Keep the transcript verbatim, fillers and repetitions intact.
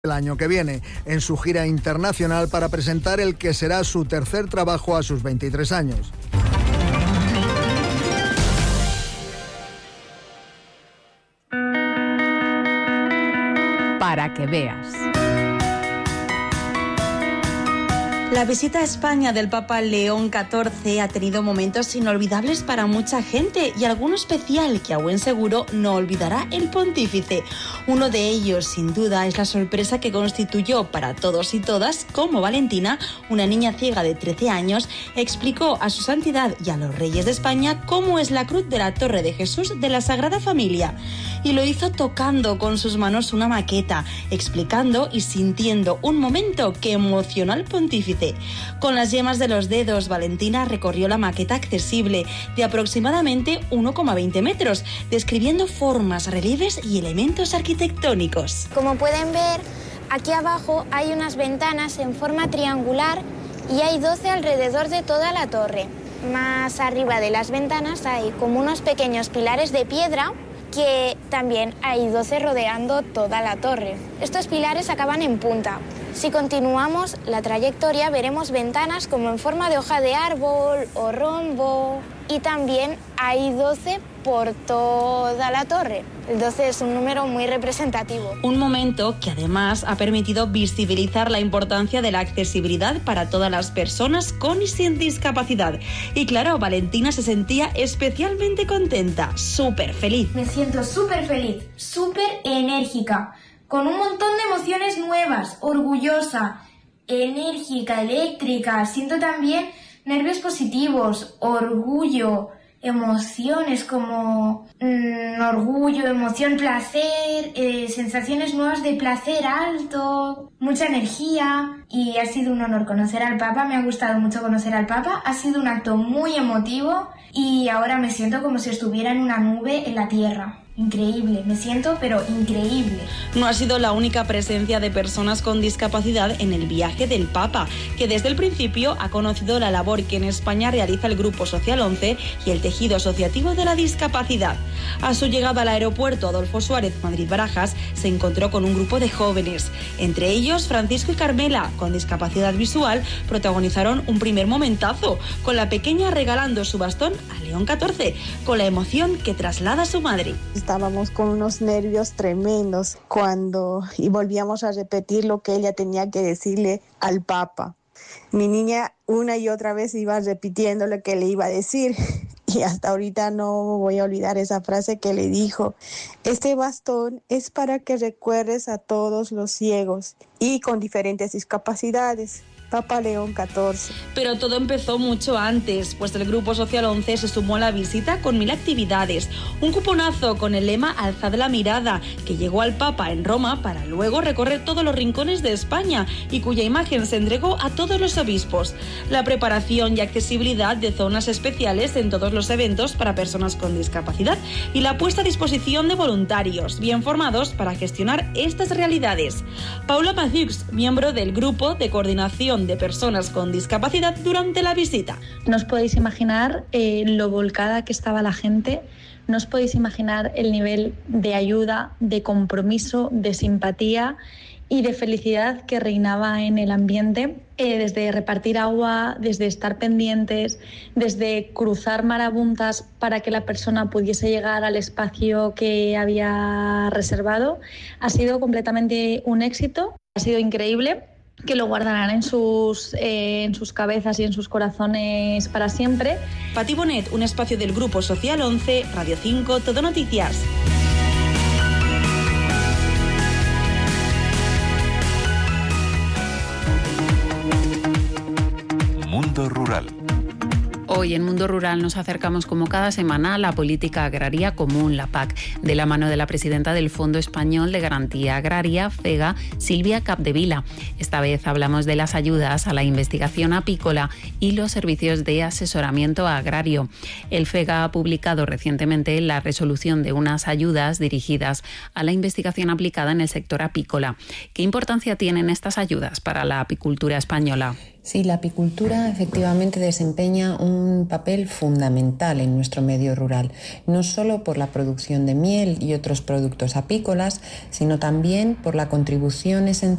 el año que viene, en su gira internacional para presentar el que será su tercer trabajo a sus veintitrés años. Para que veas. La visita a España del Papa León catorce ha tenido momentos inolvidables para mucha gente y alguno especial que a buen seguro no olvidará el pontífice. Uno de ellos, sin duda, es la sorpresa que constituyó para todos y todas cómo Valentina, una niña ciega de trece años, explicó a su santidad y a los reyes de España cómo es la cruz de la Torre de Jesús de la Sagrada Familia. Y lo hizo tocando con sus manos una maqueta, explicando y sintiendo un momento que emocionó al pontífice. Con las yemas de los dedos, Valentina recorrió la maqueta accesible de aproximadamente uno coma veinte metros, describiendo formas, relieves y elementos arquitectónicos. Como pueden ver, aquí abajo hay unas ventanas en forma triangular y hay doce alrededor de toda la torre. Más arriba de las ventanas hay como unos pequeños pilares de piedra que también hay doce rodeando toda la torre. Estos pilares acaban en punta. Si continuamos la trayectoria veremos ventanas como en forma de hoja de árbol o rombo y también hay doce por toda la torre. El doce es un número muy representativo. Un momento que además ha permitido visibilizar la importancia de la accesibilidad para todas las personas con y sin discapacidad. Y claro, Valentina se sentía especialmente contenta, súper feliz. Me siento súper feliz, súper enérgica, con un montón de emociones nuevas, orgullosa, enérgica, eléctrica. Siento también nervios positivos, orgullo, emociones como mmm, orgullo, emoción, placer, eh, sensaciones nuevas de placer alto, mucha energía. Y ha sido un honor conocer al Papa, me ha gustado mucho conocer al Papa, ha sido un acto muy emotivo y ahora me siento como si estuviera en una nube en la tierra. Increíble, me siento pero increíble. No ha sido la única presencia de personas con discapacidad en el viaje del Papa, que desde el principio ha conocido la labor que en España realiza el Grupo Social once y el tejido asociativo de la discapacidad. A su llegada al aeropuerto Adolfo Suárez Madrid-Barajas se encontró con un grupo de jóvenes. Entre ellos, Francisco y Carmela, con discapacidad visual, protagonizaron un primer momentazo, con la pequeña regalando su bastón a León catorce, con la emoción que traslada a su madre. Estábamos con unos nervios tremendos cuando y volvíamos a repetir lo que ella tenía que decirle al Papa. Mi niña una y otra vez iba repitiendo lo que le iba a decir y hasta ahorita no voy a olvidar esa frase que le dijo: este bastón es para que recuerdes a todos los ciegos y con diferentes discapacidades. Papa León catorce. Pero todo empezó mucho antes, pues el Grupo Social once se sumó a la visita con mil actividades. Un cuponazo con el lema Alzad la mirada, que llegó al Papa en Roma para luego recorrer todos los rincones de España y cuya imagen se entregó a todos los obispos. La preparación y accesibilidad de zonas especiales en todos los eventos para personas con discapacidad y la puesta a disposición de voluntarios bien formados para gestionar estas realidades. Paula Maziux, miembro del Grupo de Coordinación de Personas con Discapacidad durante la visita. No os podéis imaginar eh, lo volcada que estaba la gente, no os podéis imaginar el nivel de ayuda, de compromiso, de simpatía y de felicidad que reinaba en el ambiente, eh, desde repartir agua, desde estar pendientes, desde cruzar marabuntas para que la persona pudiese llegar al espacio que había reservado. Ha sido completamente un éxito, ha sido increíble, que lo guardarán en sus, eh, en sus cabezas y en sus corazones para siempre. Pati Bonet, un espacio del Grupo Social once, Radio cinco, Todo Noticias. Mundo Rural. Hoy en Mundo Rural nos acercamos como cada semana a la política agraria común, la P A C, de la mano de la presidenta del Fondo Español de Garantía Agraria, FEGA, Silvia Capdevila. Esta vez hablamos de las ayudas a la investigación apícola y los servicios de asesoramiento agrario. El FEGA ha publicado recientemente la resolución de unas ayudas dirigidas a la investigación aplicada en el sector apícola. ¿Qué importancia tienen estas ayudas para la apicultura española? Sí, la apicultura efectivamente desempeña un papel fundamental en nuestro medio rural, no solo por la producción de miel y otros productos apícolas, sino también por la contribución esencial